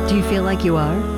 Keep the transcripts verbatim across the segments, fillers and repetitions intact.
Do you feel like you are?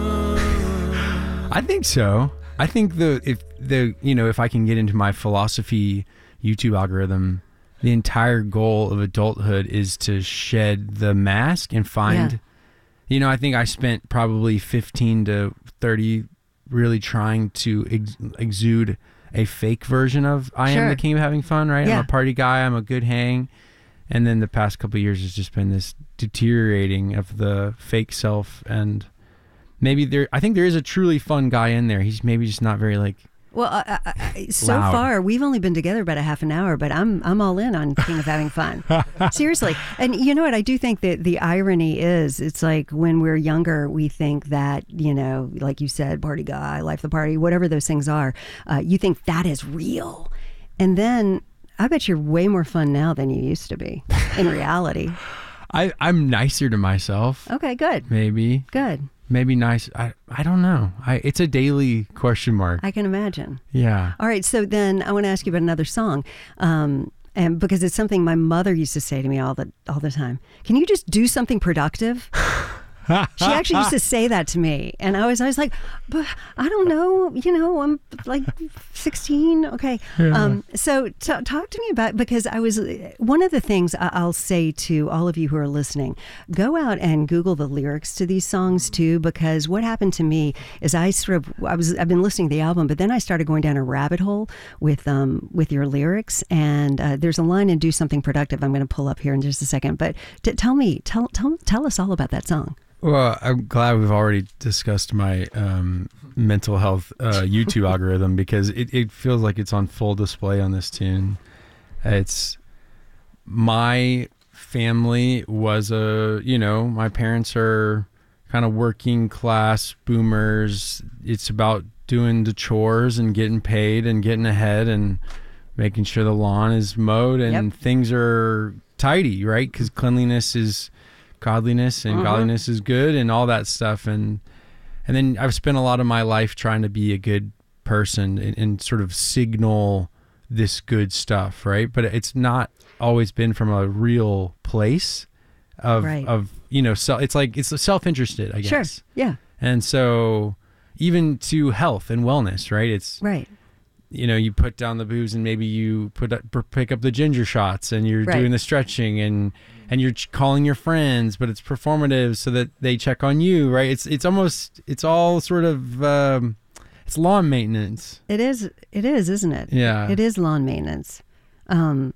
I think so. I think the if the you know if I can get into my philosophy YouTube algorithm, the entire goal of adulthood is to shed the mask and find. Yeah. You know, I think I spent probably fifteen to thirty really trying to ex- exude a fake version of I Sure. am the king of having fun, right? Yeah. I'm a party guy. I'm a good hang. And then the past couple of years has just been this deteriorating of the fake self. And maybe there, I think there is a truly fun guy in there. He's maybe just not very like, Well, uh, uh, uh, so Loud. far we've only been together about a half an hour, but I'm I'm all in on King of Having Fun. Seriously. And you know what? I do think that the irony is, it's like when we're younger, we think that, you know, like you said, party guy, life of the party, whatever those things are, uh, you think that is real. And then I bet you're way more fun now than you used to be in reality. I, I'm nicer to myself. Okay, good. Maybe, Good. maybe nice. I, I don't know. I, it's a daily question mark. I can imagine. Yeah. All right, so then I want to ask you about another song, um, and because it's something my mother used to say to me all the all the time. Can you just do something productive? She actually used to say that to me, and I was I was like, but I don't know, you know, I'm like sixteen, okay. Yeah. Um, so t- talk to me about, because I was one of the things I- I'll say to all of you who are listening, go out and Google the lyrics to these songs too, because what happened to me is I sort of I was I've been listening to the album, but then I started going down a rabbit hole with um with your lyrics, and uh, there's a line in "Do Something Productive" I'm going to pull up here in just a second, but t- tell me, tell tell tell us all about that song. Well, I'm glad we've already discussed my um, mental health uh, YouTube algorithm, because it, it feels like it's on full display on this tune. It's my family was a, you know, my parents are kind of working class boomers. It's about doing the chores and getting paid and getting ahead and making sure the lawn is mowed and Yep. things are tidy, right? Because cleanliness is godliness and Uh-huh. godliness is good and all that stuff. And and then I've spent a lot of my life trying to be a good person and, and sort of signal this good stuff, right? But it's not always been from a real place of, Right. of you know, so it's like it's self-interested, I guess. Sure. Yeah. And so even to health and wellness, right? It's, Right. you know, you put down the booze and maybe you put up, pick up the ginger shots and you're Right. doing the stretching and and you're ch- calling your friends, but it's performative so that they check on you, right? It's it's almost it's all sort of um, it's lawn maintenance. It is. It is, isn't it? Yeah. It is lawn maintenance. Um,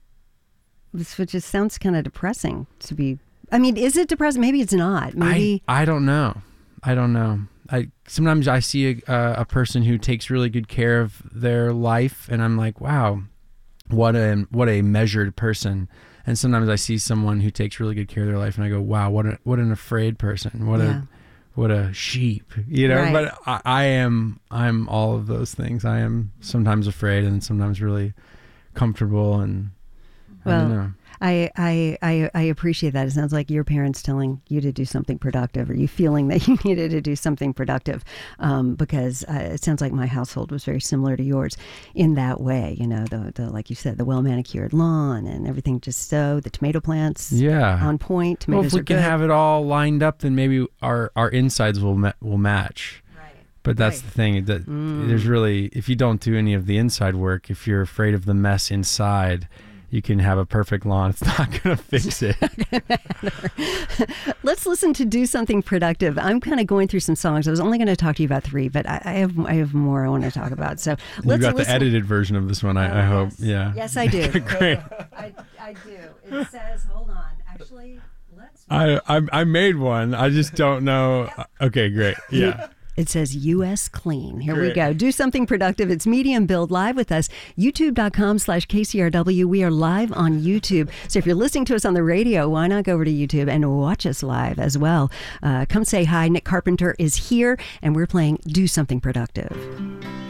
this which just sounds kind of depressing to be. I mean, is it depressing? Maybe it's not. Maybe. I I don't know. I don't know. I sometimes I see a uh, a person who takes really good care of their life, and I'm like, wow, what a what a measured person. And sometimes I see someone who takes really good care of their life, and I go, wow, what a, what an afraid person. What Yeah. a what a sheep, you know. Right. But I, I am I'm all of those things. I am sometimes afraid and sometimes really comfortable, and I don't Well, know. I, I I I appreciate that. It sounds like your parents telling you to do something productive, or you feeling that you needed to do something productive, um, because uh, it sounds like my household was very similar to yours in that way. You know, the, the like you said, the well manicured lawn and everything just so, the tomato plants Yeah. on point. Well, Tomatoes if we are can good. have it all lined up, then maybe our, our insides will ma- will match. Right. But that's Right. the thing. That Mm. there's really, if you don't do any of the inside work, if you're afraid of the mess inside, you can have a perfect lawn. It's not going to fix it. Let's listen to Do Something Productive. I'm kind of going through some songs. I was only going to talk to you about three, but I, I have I have more I want to talk about. So You let's got listen. the edited version of this one, I, I hope. Yes. Yeah. Yes, I do. Great. I, I do. It says, hold on. Actually, let's. I, I I made one. I just don't know. Okay, great. Yeah. It says U S Clean. Here we Great. go. Do Something Productive. It's Medium Build live with us. YouTube.com slash KCRW. We are live on YouTube. So if you're listening to us on the radio, why not go over to YouTube and watch us live as well? Uh, come say hi. Nick Carpenter is here, and we're playing Do Something Productive.